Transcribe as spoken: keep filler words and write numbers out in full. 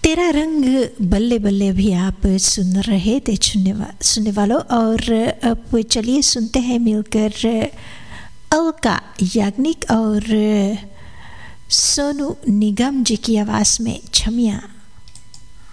तेरा रंग बल्ले बल्ले भी आप सुन रहे थे सुनने वा, सुनने वालों। और अब चलिए सुनते हैं मिलकर अलका याग्निक और सोनू निगम जी की आवाज़ में छमिया।